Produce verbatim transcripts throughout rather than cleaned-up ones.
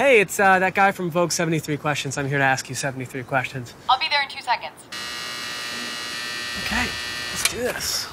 Hey, it's uh, that guy from Vogue seventy-three Questions. I'm here to ask you seventy-three questions. I'll be there in two seconds. Okay, let's do this.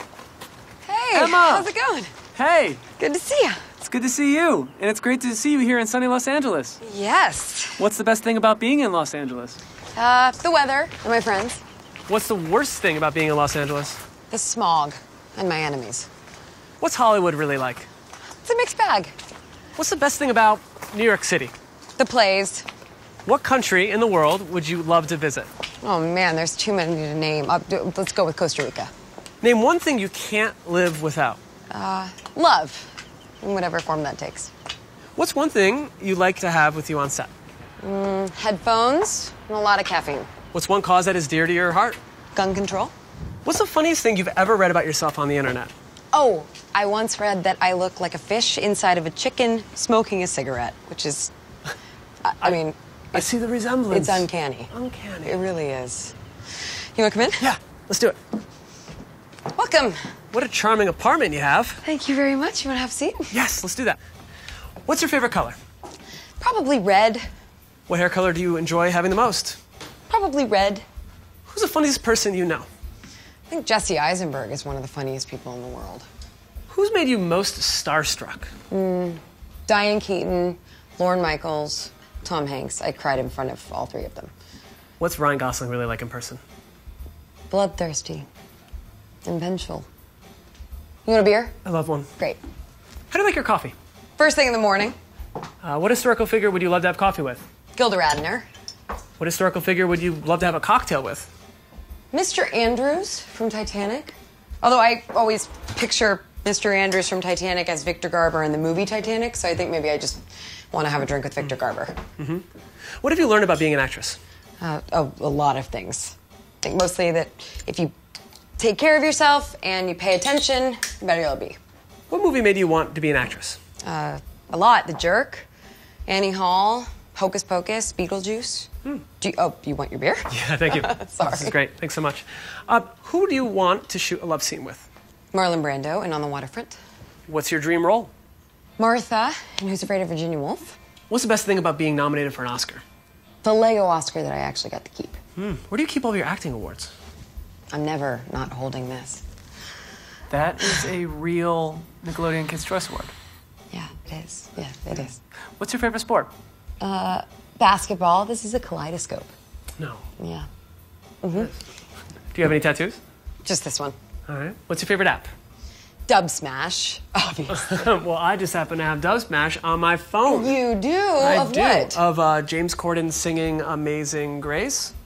Hey, Emma! How's it going? Hey! Good to see you. It's good to see you. And it's great to see you here in sunny Los Angeles. Yes. What's the best thing about being in Los Angeles? Uh, the weather and my friends. What's the worst thing about being in Los Angeles? The smog and my enemies. What's Hollywood really like? It's a mixed bag. What's the best thing about New York City? The plays. What country in the world would you love to visit? Oh, man, there's too many to name. Uh, do- let's go with Costa Rica. Name one thing you can't live without. Uh, love, in whatever form that takes. What's one thing you like to have with you on set? Mm, headphones and a lot of caffeine. What's one cause that is dear to your heart? Gun control. What's the funniest thing you've ever read about yourself on the internet? Oh, I once read that I look like a fish inside of a chicken smoking a cigarette, which is, I, I mean... I see the resemblance. It's uncanny. Uncanny. It really is. You want to come in? Yeah, let's do it. Welcome. What a charming apartment you have. Thank you very much. You want to have a seat? Yes, let's do that. What's your favorite color? Probably red. What hair color do you enjoy having the most? Probably red. Who's the funniest person you know? I think Jesse Eisenberg is one of the funniest people in the world. Who's made you most starstruck? Mm, Diane Keaton, Lorne Michaels, Tom Hanks. I cried in front of all three of them. What's Ryan Gosling really like in person? Bloodthirsty and vengeful. You want a beer? I love one. Great. How do you like your coffee? First thing in the morning. Uh, what historical figure would you love to have coffee with? Gilda Radner. What historical figure would you love to have a cocktail with? Mister Andrews from Titanic. Although I always picture Mister Andrews from Titanic as Victor Garber in the movie Titanic, so I think maybe I just want to have a drink with Victor Garber. Mm-hmm. What have you learned about being an actress? Uh, a, a lot of things. I think mostly that if you take care of yourself and you pay attention, the better you'll be. What movie made you want to be an actress? Uh, a lot. The Jerk, Annie Hall, Hocus Pocus, Beetlejuice. Hmm. Do you, oh, you want your beer? Yeah, thank you. Sorry. This is great. Thanks so much. Uh, who do you want to shoot a love scene with? Marlon Brando in On the Waterfront. What's your dream role? Martha in Who's Afraid of Virginia Woolf. What's the best thing about being nominated for an Oscar? The Lego Oscar that I actually got to keep. Hmm. Where do you keep all of your acting awards? I'm never not holding this. That is a real Nickelodeon Kids' Choice Award. Yeah, it is. Yeah, it is. What's your favorite sport? Uh, basketball. This is a kaleidoscope. No. Yeah. Mm-hmm. Do you have any tattoos? Just this one. All right. What's your favorite app? Dub Smash, obviously. Well, I just happen to have Dub Smash on my phone. You do? I of do. what? Of uh, James Corden singing Amazing Grace.